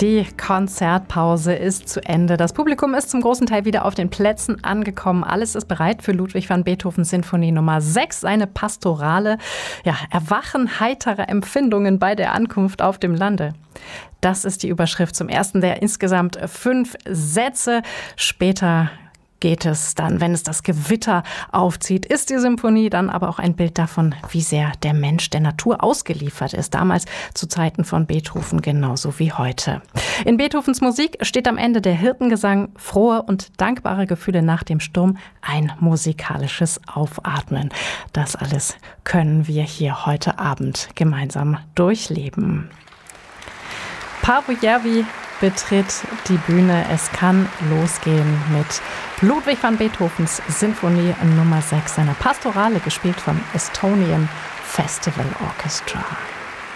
Die Konzertpause ist zu Ende. Das Publikum ist zum großen Teil wieder auf den Plätzen angekommen. Alles ist bereit für Ludwig van Beethovens Sinfonie Nummer 6, seine Pastorale. Ja, erwachen heitere Empfindungen bei der Ankunft auf dem Lande. Das ist die Überschrift zum ersten der insgesamt 5 Sätze. Später geht es dann, wenn es das Gewitter aufzieht, ist die Symphonie dann aber auch ein Bild davon, wie sehr der Mensch der Natur ausgeliefert ist. Damals zu Zeiten von Beethoven genauso wie heute. In Beethovens Musik steht am Ende der Hirtengesang, frohe und dankbare Gefühle nach dem Sturm, ein musikalisches Aufatmen. Das alles können wir hier heute Abend gemeinsam durchleben. Paavo Järvi betritt die Bühne. Es kann losgehen mit Ludwig van Beethovens Sinfonie Nummer 6, seiner Pastorale, gespielt vom Estonian Festival Orchestra.